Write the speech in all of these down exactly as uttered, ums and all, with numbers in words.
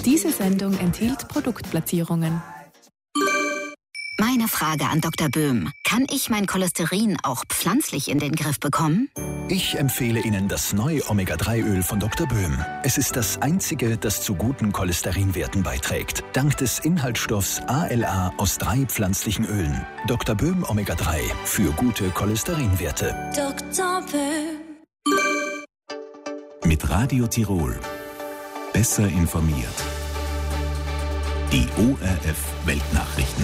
Diese Sendung enthielt Produktplatzierungen. Meine Frage an Doktor Böhm. Kann ich mein Cholesterin auch pflanzlich in den Griff bekommen? Ich empfehle Ihnen das neue Omega drei Öl von Doktor Böhm. Es ist das einzige, das zu guten Cholesterinwerten beiträgt. Dank des Inhaltsstoffs A L A aus drei pflanzlichen Ölen. Doktor Böhm Omega drei für gute Cholesterinwerte. Doktor Böhm. Mit Radio Tirol. Besser informiert. Die O R F Weltnachrichten.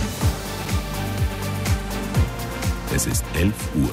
Es ist elf Uhr.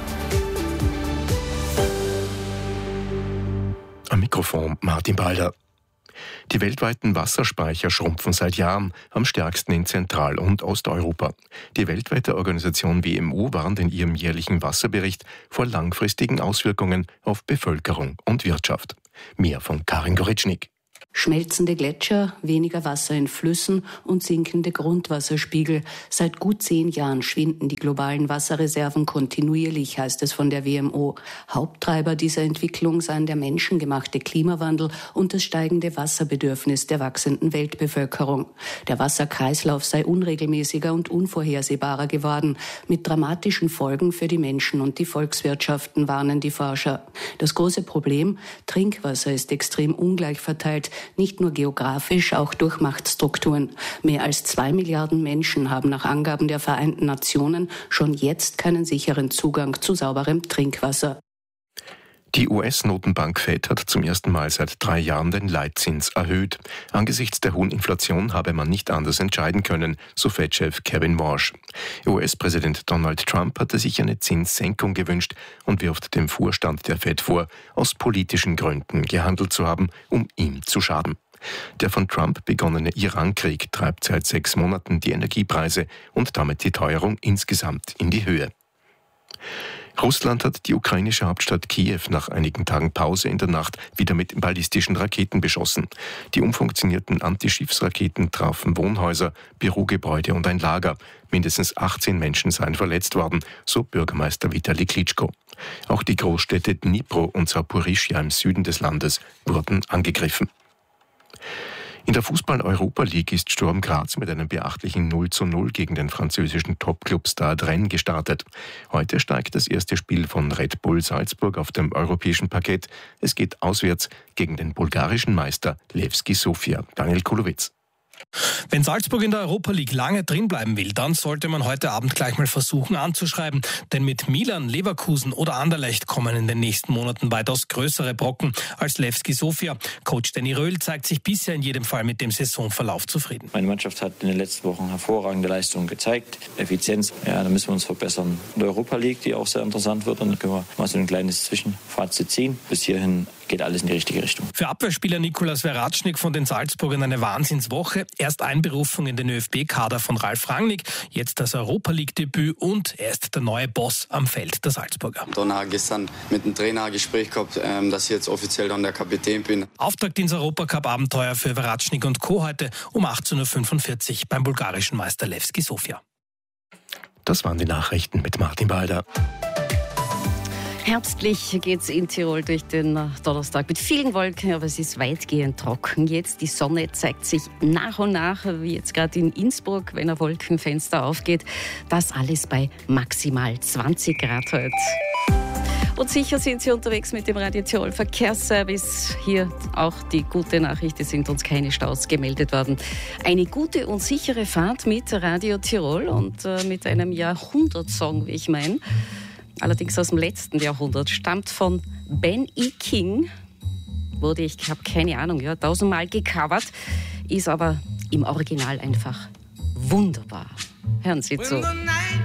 Am Mikrofon Martin Balder. Die weltweiten Wasserspeicher schrumpfen seit Jahren, am stärksten in Zentral- und Osteuropa. Die weltweite Organisation W M O warnt in ihrem jährlichen Wasserbericht vor langfristigen Auswirkungen auf Bevölkerung und Wirtschaft. Mehr von Karin Goritschnik. Schmelzende Gletscher, weniger Wasser in Flüssen und sinkende Grundwasserspiegel. Seit gut zehn Jahren schwinden die globalen Wasserreserven kontinuierlich, heißt es von der W M O. Haupttreiber dieser Entwicklung seien der menschengemachte Klimawandel und das steigende Wasserbedürfnis der wachsenden Weltbevölkerung. Der Wasserkreislauf sei unregelmäßiger und unvorhersehbarer geworden, mit dramatischen Folgen für die Menschen und die Volkswirtschaften, warnen die Forscher. Das große Problem: Trinkwasser ist extrem ungleich verteilt, nicht nur geografisch, auch durch Machtstrukturen. Mehr als zwei Milliarden Menschen haben nach Angaben der Vereinten Nationen schon jetzt keinen sicheren Zugang zu sauberem Trinkwasser. Die U S-Notenbank Fed hat zum ersten Mal seit drei Jahren den Leitzins erhöht. Angesichts der hohen Inflation habe man nicht anders entscheiden können, so Fed-Chef Kevin Warsh. U S-Präsident Donald Trump hatte sich eine Zinssenkung gewünscht und wirft dem Vorstand der Fed vor, aus politischen Gründen gehandelt zu haben, um ihm zu schaden. Der von Trump begonnene Irankrieg treibt seit sechs Monaten die Energiepreise und damit die Teuerung insgesamt in die Höhe. Russland hat die ukrainische Hauptstadt Kiew nach einigen Tagen Pause in der Nacht wieder mit ballistischen Raketen beschossen. Die umfunktionierten Antischiffsraketen trafen Wohnhäuser, Bürogebäude und ein Lager. Mindestens achtzehn Menschen seien verletzt worden, so Bürgermeister Vitali Klitschko. Auch die Großstädte Dnipro und Saporischschja im Süden des Landes wurden angegriffen. In der Fußball-Europa League ist Sturm Graz mit einem beachtlichen null zu null gegen den französischen Topclub Stade Rennes gestartet. Heute steigt das erste Spiel von Red Bull Salzburg auf dem europäischen Parkett. Es geht auswärts gegen den bulgarischen Meister Levski Sofia. Daniel Kulowitz. Wenn Salzburg in der Europa League lange drin bleiben will, dann sollte man heute Abend gleich mal versuchen anzuschreiben. Denn mit Milan, Leverkusen oder Anderlecht kommen in den nächsten Monaten weitaus größere Brocken als Levski Sofia. Coach Danny Röhl zeigt sich bisher in jedem Fall mit dem Saisonverlauf zufrieden. Meine Mannschaft hat in den letzten Wochen hervorragende Leistungen gezeigt. Effizienz, ja, da müssen wir uns verbessern. In der Europa League, die auch sehr interessant wird, und da können wir mal so ein kleines Zwischenfazit ziehen. Bis hierhin geht alles in die richtige Richtung. Für Abwehrspieler Nikolas Veratschnik von den Salzburgern eine Wahnsinnswoche. Erst Einberufung in den ÖFB-Kader von Ralf Rangnick, jetzt das Europa-League-Debüt und er ist der neue Boss am Feld der Salzburger. Donner gestern mit dem Trainer ein Gespräch gehabt, dass ich jetzt offiziell dann der Kapitän bin. Auftakt ins Europacup-Abenteuer für Veratschnik und Co. heute um achtzehn Uhr fünfundvierzig beim bulgarischen Meister Levski Sofia. Das waren die Nachrichten mit Martin Balder. Herbstlich geht es in Tirol durch den Donnerstag mit vielen Wolken, aber es ist weitgehend trocken. Jetzt die Sonne zeigt sich nach und nach, wie jetzt gerade in Innsbruck, wenn ein Wolkenfenster aufgeht. Das alles bei maximal zwanzig Grad heute. Und sicher sind Sie unterwegs mit dem Radio Tirol Verkehrsservice. Hier auch die gute Nachricht, es sind uns keine Staus gemeldet worden. Eine gute und sichere Fahrt mit Radio Tirol und äh, mit einem Jahrhundertsong, wie ich meine. Allerdings aus dem letzten Jahrhundert, stammt von Ben E. King, wurde, ich habe keine Ahnung, ja, tausendmal gecovert, ist aber im Original einfach wunderbar. Hören Sie zu.